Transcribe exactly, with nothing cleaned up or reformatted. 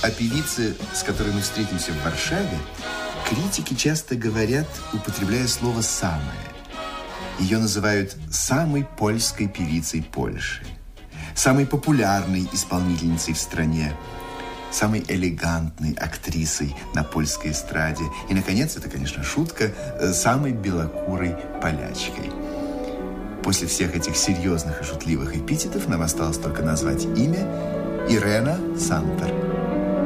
О певице, с которой мы встретимся в Варшаве, критики часто говорят, употребляя слово «самое». Ее называют самой польской певицей Польши, самой популярной исполнительницей в стране, самой элегантной актрисой на польской эстраде и, наконец, это, конечно, шутка, самой белокурой полячкой. После всех этих серьезных и шутливых эпитетов нам осталось только назвать имя Ирена Сантер.